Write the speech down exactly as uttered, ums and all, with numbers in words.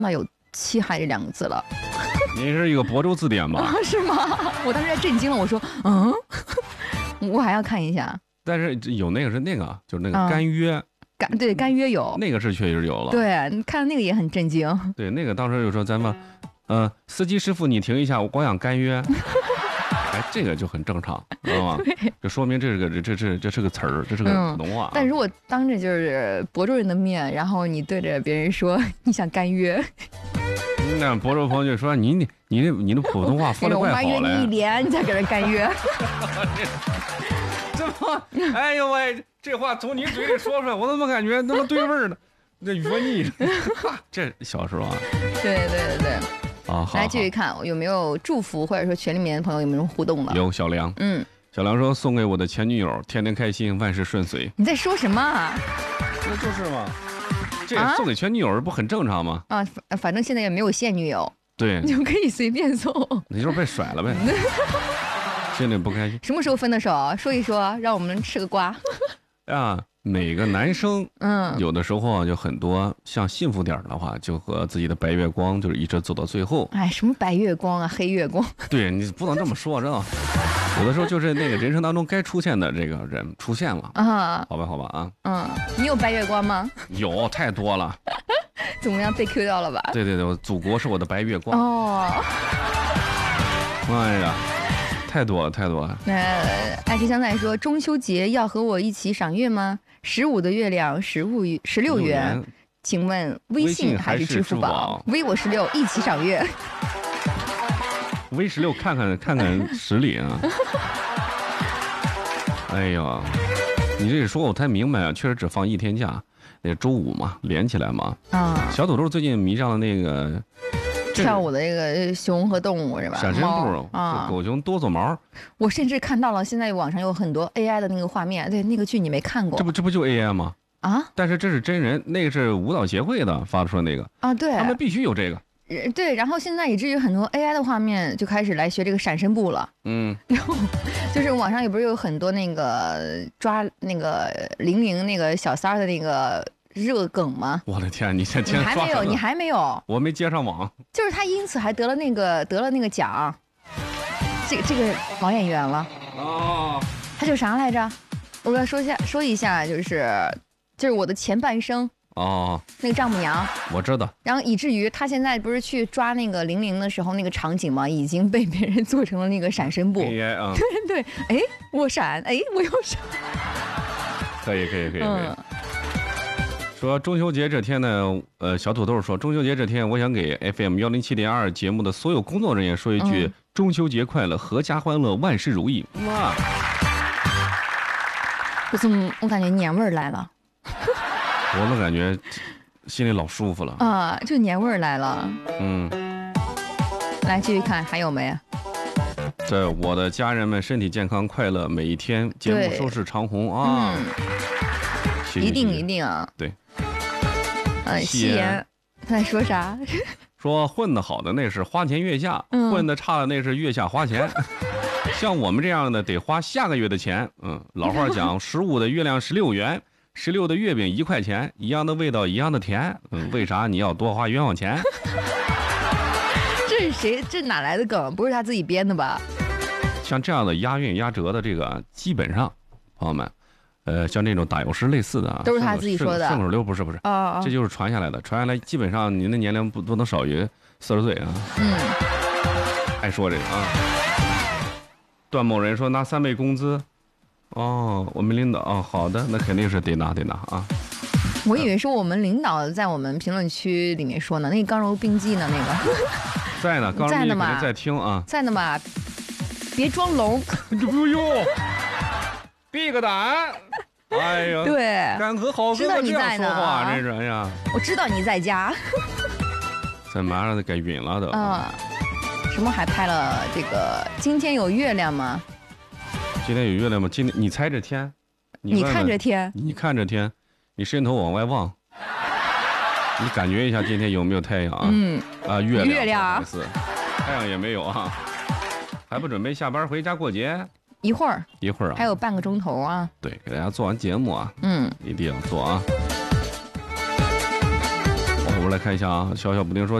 那有七海这两个字了。 你是一个亳州字典吧？ 啊，是吗？我当时还震惊了，我说，嗯，我还要看一下。 但是有那个是那个，就是那个干约，嗯、 干对干约有， 那个是确实有了。 对，你看那个也很震惊。 对，那个当时就说咱们，呃，司机师傅你停一下，我光想干约。哎，这个就很正常，知道吗？这说明这是个这这这这是个词儿，这是个普通话、啊嗯。 但如果当着就是亳州人的面，然后你对着别人说你想干约， 那亳州朋友就说你你你的你的普通话说的怪好嘞。 我约你一年，你才给人干约。 这么，哎呦喂，这话从你嘴里说出来，我怎么感觉那么对味儿呢？这语文逆，这小时候啊。 对对对对。 啊， 来继续看有没有祝福，或者说群里面的朋友有没有互动了？ 有小梁， 嗯， 小梁说送给我的前女友，天天开心，万事顺遂。 你在说什么啊？ 那就是嘛，这送给前女友不很正常吗？ 啊，反反正现在也没有现女友， 对， 你就可以随便送。 你就是被甩了呗，心里不开心。 什么时候分的手？说一说，让我们吃个瓜。 啊。每个男生， 嗯， 有的时候就很多，像幸福点的话，就和自己的白月光，就是一直走到最后。 哎，什么白月光啊，黑月光？ 对你不能这么说，知道吗？有的时候就是那个人生当中该出现的这个人出现了啊，好吧，好吧啊， 嗯，你有白月光吗？ 有，太多了。 怎么样，被 Q 掉了吧？ 对对对，祖国是我的白月光。 哦， 哎呀。太多了，太多了。 那爱吃香菜说，中秋节要和我一起赏月吗？十五的月亮，十五十六元，请问微信还是支付宝？微我十六，一起赏月。 微十六，看看看看实力啊！哎呀，你这说我才明白啊，确实只放一天假，那周五嘛，连起来嘛。啊，小土豆最近迷上了那个。 跳舞的那个熊和动物是吧？ 闪身步啊，狗熊多走毛。 我甚至看到了，现在网上有很多 A I 的那个画面，对那个剧你没看过？ 这不这不就 A I 吗？ 啊！ 但是这是真人，那个是舞蹈协会的发出的那个啊，对， 他们必须有这个。 对，然后现在以至于很多 A I 的画面就开始来学这个闪身步了。 嗯， 然后就是网上也不是有很多那个抓那个零零那个小三儿的那个。热梗吗？ 我的天，你现在你还没有，你还没有， 我没接上网。 就是他因此还得了那个得了那个奖，这个这个老演员了。 哦， 他叫啥来着？我要说一下，说一下，就是就是我的前半生哦， 那个丈母娘， 我知道。 然后以至于他现在不是去抓那个零零的时候，那个场景嘛，已经被别人做成了那个闪身步。 嗯、 对对，哎，我闪，哎，我又闪。 可以可以可以可以。嗯说中秋节这天呢，呃，小土豆说中秋节这天，我想给 F M 幺零七点二节目的所有工作人员说一句：嗯、中秋节快乐，阖家欢乐，万事如意。哇！ 我怎么我感觉年味儿来了？ 我怎么感觉心里老舒服了啊？就年味儿来了。 嗯。 来继续看还有没？ 这我的家人们身体健康快乐每一天，节目收视长虹啊！ 嗯、 谢谢一定一定啊！ 对。 呃，夕颜，他在说啥？ 说混得好的那是花前月下，嗯、混得差的那是月下花钱。像我们这样的得花下个月的钱。嗯，老话讲，十五的月亮十六圆，十六的月饼一块钱，一样的味道一样的甜。嗯，为啥你要多花冤枉钱？ 这是谁？这哪来的梗？不是他自己编的吧？ 像这样的押韵押辙的这个，基本上，朋友们。呃，像这种打油诗类似的， 都是他自己说的。 顺口溜不是不是， 哦哦， 这就是传下来的，传下来基本上您的年龄不不能少于四十岁啊。 嗯， 爱说这个啊。段某人说拿三倍工资，哦，我们领导哦，好的，那肯定是得拿得拿啊。 我以为说我们领导在我们评论区里面说呢，那个刚柔并济呢，那个在呢，刚柔并济肯定在听啊， 在呢嘛，别装聋， 不用。闭个胆！哎呀， 对， 敢和好哥哥这样说话，这是哎呀！ 我知道你在家， 在马上该晕了都。 啊、嗯，什么还拍了这个？今天有月亮吗？ 今天有月亮吗？今天你猜着天， 你, 你看着天， 你看着天，你伸头往外望，你感觉一下今天有没有太阳啊？ 嗯啊，月亮， 月亮， 太阳也没有啊，还不准备下班回家过节？ 一会儿， 一会儿啊， 还有半个钟头啊。 对，给大家做完节目啊， 嗯， 一定要做啊。哦， 我们来看一下啊，小小补丁说。